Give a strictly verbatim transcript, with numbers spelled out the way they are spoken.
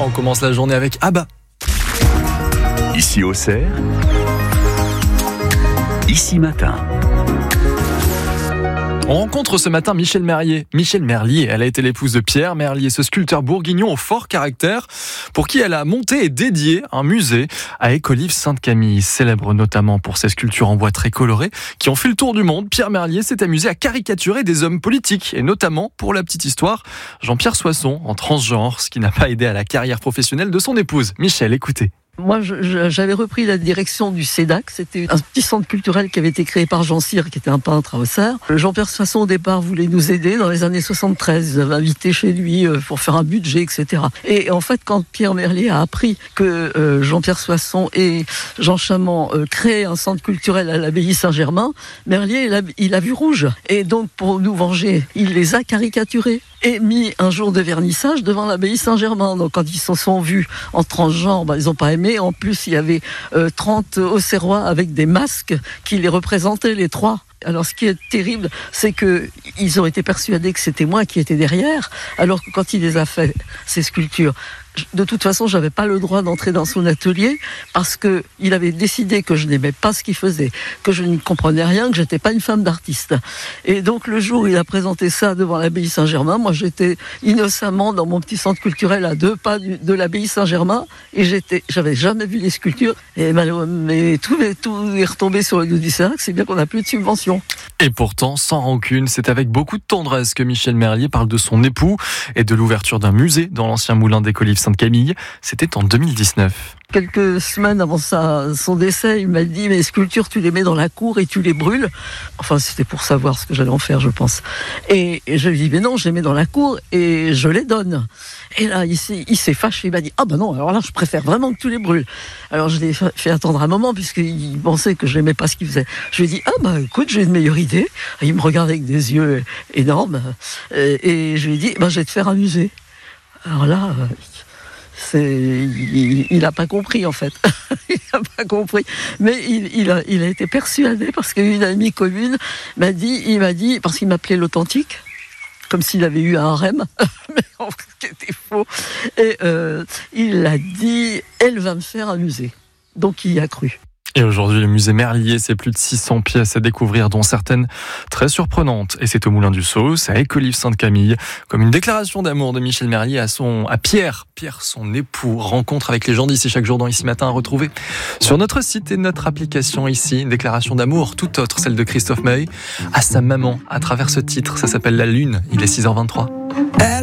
On commence la journée avec Abba. Ici Auxerre, ici matin. On rencontre ce matin Michel Merlier. Michel Merlier, elle a été l'épouse de Pierre Merlier, ce sculpteur bourguignon au fort caractère, pour qui elle a monté et dédié un musée à Écolives-Sainte-Camille, célèbre notamment pour ses sculptures en bois très colorées qui ont fait le tour du monde. Pierre Merlier s'est amusé à caricaturer des hommes politiques, et notamment, pour la petite histoire, Jean-Pierre Soisson, en transgenre, ce qui n'a pas aidé à la carrière professionnelle de son épouse. Michel, écoutez. Moi, je, je, j'avais repris la direction du CEDAC. C'était un petit centre culturel qui avait été créé par Jean Cyr, qui était un peintre à Auxerre. Jean-Pierre Soisson, au départ, voulait nous aider dans les années soixante-treize. Il avait invité chez lui pour faire un budget, et cetera. Et en fait, quand Pierre Merlier a appris que euh, Jean-Pierre Soisson et Jean Chamand euh, créaient un centre culturel à l'abbaye Saint-Germain, Merlier, il a, il a vu rouge. Et donc, pour nous venger, il les a caricaturés et mis un jour de vernissage devant l'abbaye Saint-Germain. Donc, quand ils se sont vus en transgenre, bah, ils n'ont pas aimé. En plus, il y avait euh, trente Auxerrois avec des masques qui les représentaient, les trois. Alors, ce qui est terrible, c'est que ils ont été persuadés que c'était moi qui étais derrière, alors que quand il les a fait, ces sculptures, de toute façon, j'avais pas le droit d'entrer dans son atelier parce que il avait décidé que je n'aimais pas ce qu'il faisait, que je ne comprenais rien, que j'étais pas une femme d'artiste. Et donc, le jour où il a présenté ça devant l'abbaye Saint-Germain, moi, j'étais innocemment dans mon petit centre culturel à deux pas du, de l'abbaye Saint-Germain et j'étais, j'avais jamais vu les sculptures et mais tout, tout est retombé sur le dos du CEDAC, c'est bien qu'on n'a plus de subvention. Et pourtant, sans rancune, c'est avec beaucoup de tendresse que Michel Merlier parle de son époux et de l'ouverture d'un musée dans l'ancien moulin d'Écolives-Sainte-Camille. C'était en deux mille dix-neuf. Quelques semaines avant sa, son décès, il m'a dit « Mais les sculptures, tu les mets dans la cour et tu les brûles ?» Enfin, c'était pour savoir ce que j'allais en faire, je pense. Et, et je lui ai dit « Mais non, je les mets dans la cour et je les donne. » Et là, il s'est, il s'est fâché, il m'a dit « Ah ben non, alors là, je préfère vraiment que tu les brûles. » Alors, je l'ai fait attendre un moment, puisqu'il pensait que je n'aimais pas ce qu'il faisait. Je lui ai dit « Ah ben écoute, j'ai une meilleure idée. » Il me regardait avec des yeux énormes. Et je lui ai dit ben, « Je vais te faire un musée. » Alors là... C'est, il n'a pas compris en fait, il n'a pas compris, mais il, il, a, il a été persuadé parce qu'une amie commune m'a dit, il m'a dit, parce qu'il m'appelait l'authentique, comme s'il avait eu un harem, mais en fait c'était faux, et euh, il a dit, elle va me faire un musée, donc il y a cru. Et aujourd'hui, le musée Merlier, c'est plus de six cents pièces à découvrir, dont certaines très surprenantes. Et c'est au Moulin du Sauce, à Écolives-Sainte-Camille, comme une déclaration d'amour de Michel Merlier à son, à Pierre, Pierre, son époux. Rencontre avec les gens d'ici chaque jour dans Ici Matin à retrouver sur notre site et notre application ici. Une déclaration d'amour tout autre, celle de Christophe Maé à sa maman, à travers ce titre. Ça s'appelle La Lune. Il est six heures vingt-trois.